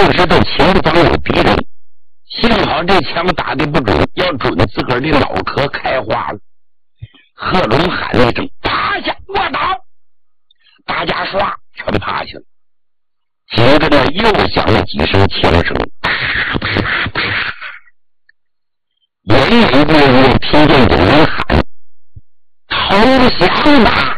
知道前方有敌人，幸好这枪打的不准，要准自个儿的脑壳开花了。贺龙喊了一声：“趴下，卧倒！”大家唰全趴下了。接着呢，又响了几声枪声，啪啪啪，隐隐约约听见有人喊：“投降吧！”